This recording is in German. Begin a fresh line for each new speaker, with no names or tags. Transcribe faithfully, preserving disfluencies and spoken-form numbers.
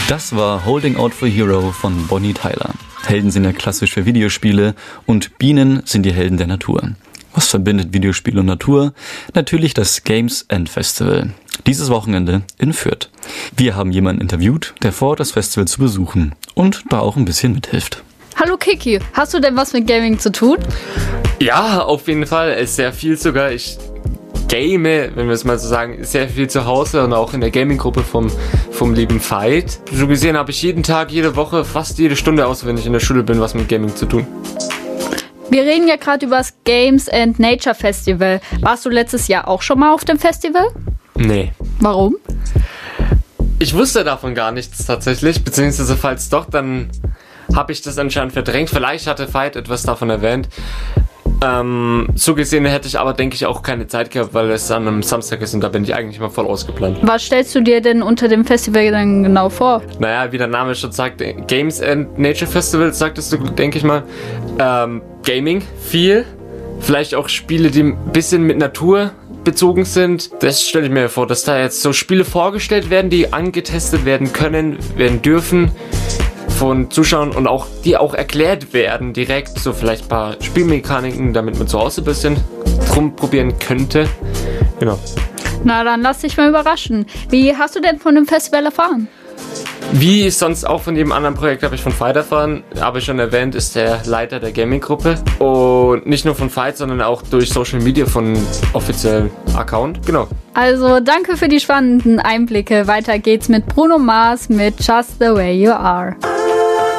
Das war Holding Out for Hero von Bonnie Tyler. Helden sind ja klassisch für Videospiele und Bienen sind die Helden der Natur. Was verbindet Videospiel und Natur? Natürlich das Games End Festival. Dieses Wochenende in Fürth. Wir haben jemanden interviewt, der vorhat, das Festival zu besuchen und da auch ein bisschen mithilft.
Hallo Kiki, hast du denn was mit Gaming zu tun?
Ja, auf jeden Fall. Es ist sehr viel sogar. Ich game, wenn wir es mal so sagen, sehr viel zu Hause und auch in der Gaming-Gruppe vom, vom lieben Veit. So gesehen habe ich jeden Tag, jede Woche, fast jede Stunde, außer wenn ich in der Schule bin, was mit Gaming zu tun.
Wir reden ja gerade über das Games and Nature Festival. Warst du letztes Jahr auch schon mal auf dem Festival?
Nee.
Warum?
Ich wusste davon gar nichts tatsächlich, beziehungsweise falls doch, dann habe ich das anscheinend verdrängt. Vielleicht hatte Veit etwas davon erwähnt. Ähm, so gesehen hätte ich aber, denke ich, auch keine Zeit gehabt, weil es an einem Samstag ist und da bin ich eigentlich mal voll ausgeplant.
Was stellst du dir denn unter dem Festival dann genau vor?
Naja, wie der Name schon sagt, Games and Nature Festival, sagtest du, denke ich mal. Ähm, Gaming, viel. Vielleicht auch Spiele, die ein bisschen mit Natur bezogen sind. Das stelle ich mir vor, dass da jetzt so Spiele vorgestellt werden, die angetestet werden können, werden dürfen von Zuschauern und auch die auch erklärt werden direkt, so vielleicht ein paar Spielmechaniken, damit man zu Hause ein bisschen drum probieren könnte. Genau.
Na, dann lass dich mal überraschen. Wie hast du denn von dem Festival erfahren?
Wie sonst auch von jedem anderen Projekt habe ich von Veit erfahren, habe ich schon erwähnt, ist der Leiter der Gaming-Gruppe und nicht nur von Veit, sondern auch durch Social Media von offiziellen Account, genau.
Also danke für die spannenden Einblicke. Weiter geht's mit Bruno Mars mit Just the Way You Are.